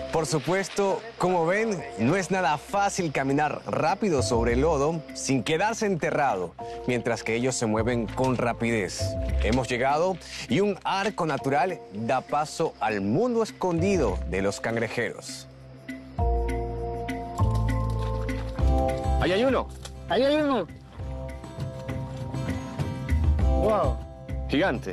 Por supuesto, como ven, no es nada fácil caminar rápido sobre el lodo sin quedarse enterrado, mientras que ellos se mueven con rapidez. Hemos llegado y un arco natural da paso al mundo escondido de los cangrejeros. Ahí hay uno. Ahí hay uno. Wow. Gigante.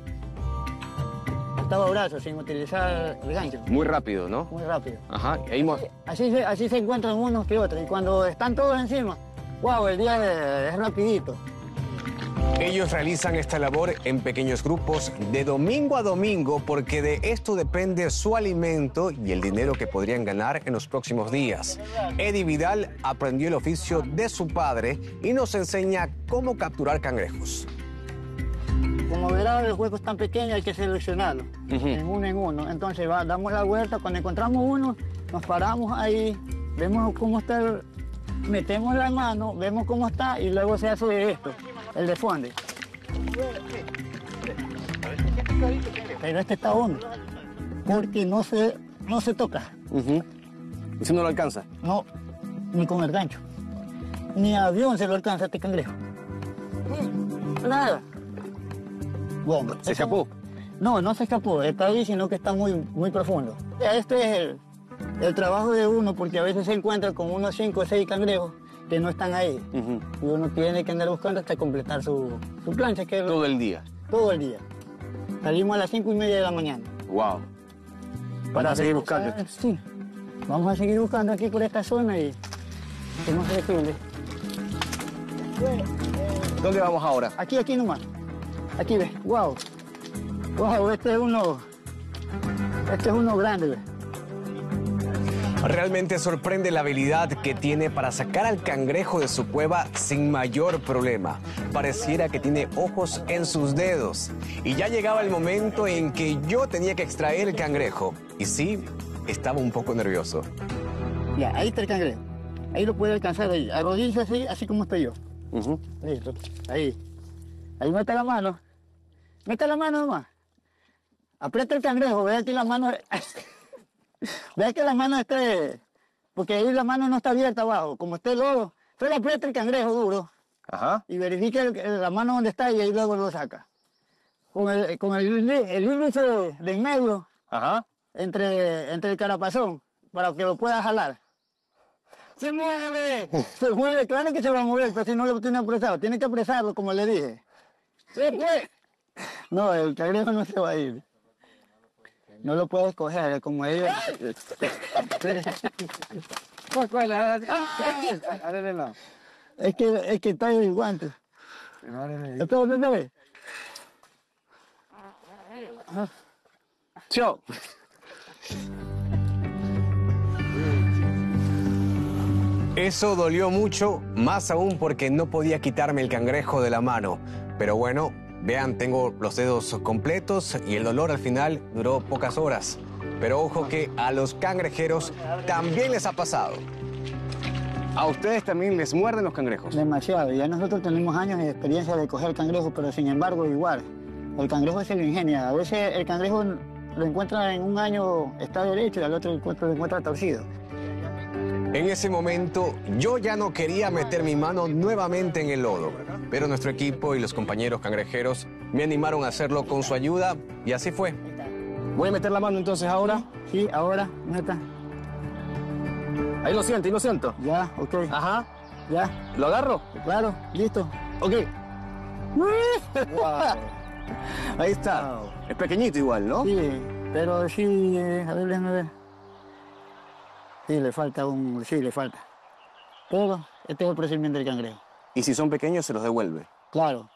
Estaba brazo sin utilizar el gancho. Muy rápido, ¿no? Muy rápido. Ajá. Así se encuentran unos que otros. Y cuando están todos encima, wow, el día es rapidito. Ellos realizan esta labor en pequeños grupos de domingo a domingo porque de esto depende su alimento y el dinero que podrían ganar en los próximos días. Eddie Vidal aprendió el oficio de su padre y nos enseña cómo capturar cangrejos. Como verán, los huecos tan pequeños hay que seleccionarlos, en uno. Entonces damos la vuelta, cuando encontramos uno, nos paramos ahí, vemos cómo está, metemos la mano, vemos cómo está y luego se hace esto, el desfonde. Pero este está hondo, porque no se toca. ¿Eso no lo alcanza? No, ni con el gancho. Ni avión se lo alcanza este cangrejo. Nada. Bueno, ¿Se escapó? No se escapó, está ahí, sino que está muy profundo. Este es el trabajo de uno, porque a veces se encuentra con unos 5 o 6 cangrejos que no están ahí. Y uno tiene que andar buscando hasta completar su plancha. Todo el día. Todo el día. Salimos a las 5:30 de la mañana. Wow. Para seguir buscando. Sí. Vamos a seguir buscando aquí por esta zona y es más flexible. ¿Dónde vamos ahora? Aquí nomás. Aquí ves, wow. Wow, este es uno grande, ¿ves? Realmente sorprende la habilidad que tiene para sacar al cangrejo de su cueva sin mayor problema. Pareciera que tiene ojos en sus dedos. Y ya llegaba el momento en que yo tenía que extraer el cangrejo. Y sí, estaba un poco nervioso. Ya, ahí está el cangrejo. Ahí lo puede alcanzar ahí. Arrodíllese así como estoy yo. Listo. Ahí. Ahí mete la mano. Mete la mano nomás. Aprieta el cangrejo. Vea que la mano... Vea que la mano esté... Porque ahí la mano no está abierta abajo. Como esté el lodo, solo aprieta el cangrejo duro. Ajá. Y verifique la mano donde está y ahí luego lo saca. Con el índice de en medio, Ajá. entre el carapazón, para que lo pueda jalar. ¡Se mueve! Se mueve, claro que se va a mover, pero si no lo tiene apresado. Tiene que apresarlo, como le dije. ¡Se fue! No, el cangrejo no se va a ir. No lo puedes coger, como ellos. Es que está en el guante. ¿Esto dónde ve? Chao. Eso dolió mucho, más aún porque no podía quitarme el cangrejo de la mano. Pero bueno, vean, tengo los dedos completos y el dolor al final duró pocas horas. Pero ojo que a los cangrejeros también les ha pasado. ¿A ustedes también les muerden los cangrejos? Demasiado. Ya nosotros tenemos años de experiencia de coger cangrejo, pero sin embargo igual. El cangrejo se lo ingenia. A veces el cangrejo lo encuentra en un año está derecho y al otro lo encuentra torcido. En ese momento, yo ya no quería meter mi mano nuevamente en el lodo, pero nuestro equipo y los compañeros cangrejeros me animaron a hacerlo con su ayuda y así fue. ¿Voy a meter la mano entonces ahora? Sí, ahora, meta. Ahí lo siento. Ya, ok. Ajá. Ya. ¿Lo agarro? Claro, listo. Ok. Wow. Ahí está. Wow. Es pequeñito igual, ¿no? Sí, pero sí, a ver, déjame ver. Sí, le falta. Pero este es el procedimiento del cangrejo. Y si son pequeños, se los devuelve. Claro.